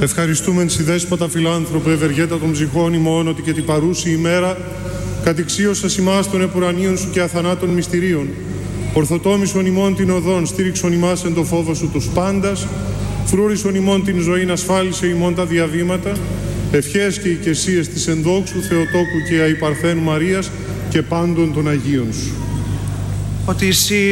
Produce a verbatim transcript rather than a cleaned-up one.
Ευχαριστούμε τη δέσποτα φιλάνθρωπε, ευεργέτα των ψυχών ημών, ότι και την παρούση ημέρα κατηξίωσας ημάς των επουρανίων σου και αθανάτων μυστηρίων. Ορθοτόμησον ημών την οδόν, στήριξον ημάς εν το φόβο σου τους πάντας, φρούρισον ημών την ζωήν, ασφάλισε ημών τα διαβήματα, ευχές και οικεσίες της ενδόξου Θεοτόκου και αϊπαρθένου Μαρίας και πάντων των Αγίων σου. Ότι εσύ